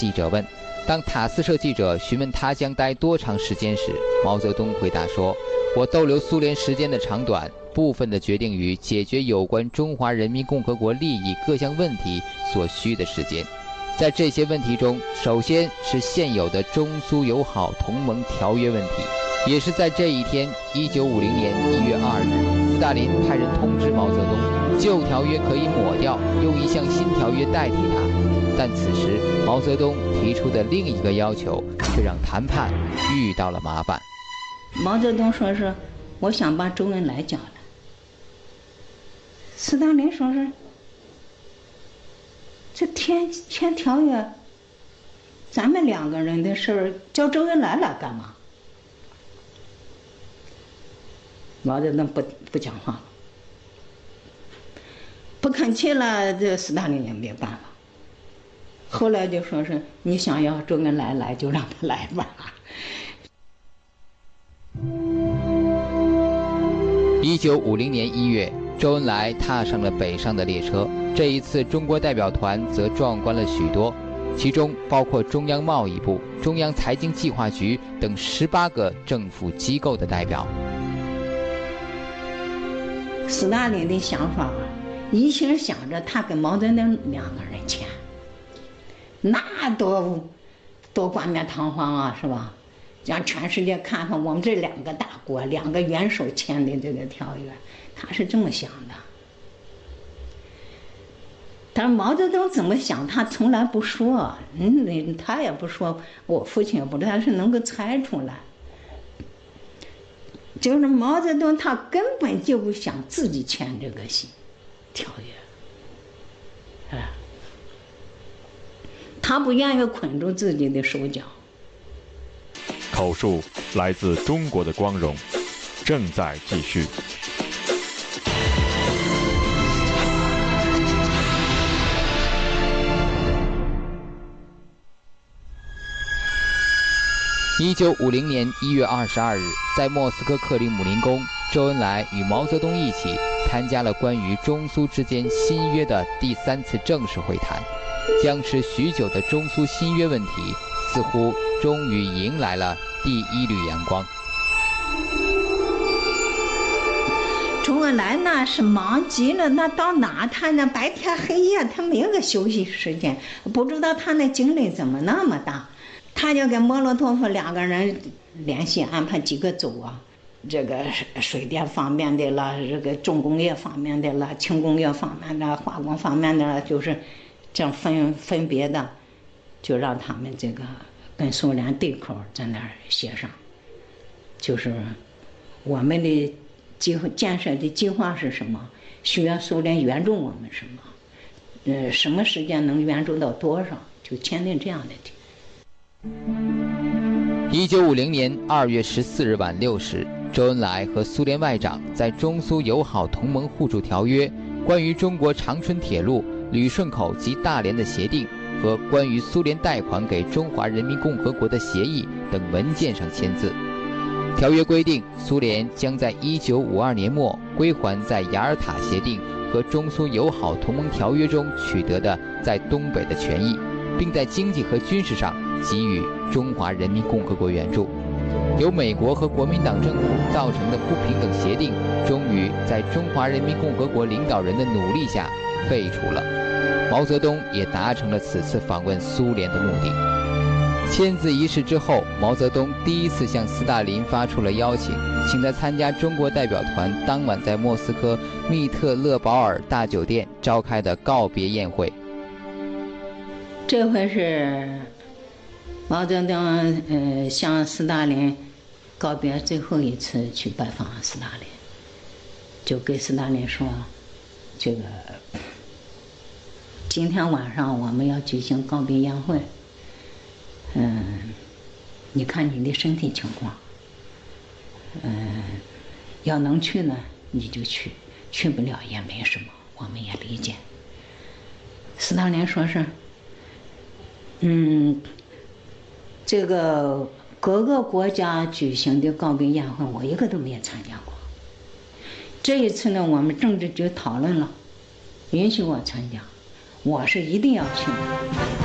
记者问。当塔斯社记者询问他将待多长时间时，毛泽东回答说：“我逗留苏联时间的长短，部分的决定于解决有关中华人民共和国利益各项问题所需的时间。在这些问题中，首先是现有的中苏友好同盟条约问题。也是在这一天，1950年1月2日，斯大林派人通知毛泽东，旧条约可以抹掉，用一项新条约代替它。但此时，毛泽东提出的另一个要求，却让谈判遇到了麻烦。 毛泽东说是，我想把周恩来叫来。斯大林说是，这签条约，咱们两个人的事儿，叫周恩来来干嘛？毛泽东不讲话了，不吭气了，这斯大林也没办法。后来就说是你想要周恩来来，就让他来吧。 1950年1月，周恩来踏上了北上的列车。这一次，中国代表团则壮观了许多，其中包括中央贸易部、中央财经计划局等18个政府机构的代表。 斯大林的想法一心想着他跟毛泽东两个人签，那多冠冕堂皇啊，是吧？让全世界看看我们这两个大国、两个元首签的这个条约，他是这么想的。但是毛泽东怎么想，他从来不说，他也不说，我父亲也不知道，他是能够猜出来。就是毛泽东他根本就不想自己签这个条约，他不愿意捆住自己的手脚。 口述来自中国的光荣，正在继续。 1950年1月22日，在莫斯科克里姆林宫，周恩来与毛泽东一起参加了关于中苏之间新约的第3次正式会谈。僵持许久的中苏新约问题，似乎终于迎来了第一缕阳光。 周恩来那是忙极了，那到哪他那白天黑夜他没有个休息时间，不知道他那精力怎么那么大。他就跟莫洛托夫两个人联系，安排几个组啊，这个水电方面的了，这个重工业方面的了，轻工业方面的，化工方面的了，就是这样分别的，就让他们这个跟苏联对口在那儿协商，就是我们的建设的计划是什么，需要苏联援助我们什么，什么时间能援助到多少，就签订这样的题。 1950年2月14日晚6时，周恩来和苏联外长在中苏友好同盟互助条约、关于中国长春铁路、旅顺口及大连的协定和关于苏联贷款给中华人民共和国的协议等文件上签字。条约规定，苏联将在1952年末归还在雅尔塔协定和中苏友好同盟条约中取得的在东北的权益，并在经济和军事上给予中华人民共和国援助。由美国和国民党政府造成的不平等协定，终于在中华人民共和国领导人的努力下废除了。毛泽东也达成了此次访问苏联的目的。签字仪式之后，毛泽东第一次向斯大林发出了邀请，请他参加中国代表团当晚在莫斯科密特勒保尔大酒店召开的告别宴会。 这回是毛泽东向斯大林告别最后一次去拜访斯大林，就给斯大林说，这个今天晚上我们要举行告别宴会，你看你的身体情况，要能去呢你就去，去不了也没什么，我们也理解。斯大林说是这个各个国家举行的告别宴会，我一个都没有参加过。这一次呢，我们政治局讨论了，允许我参加，我是一定要去的。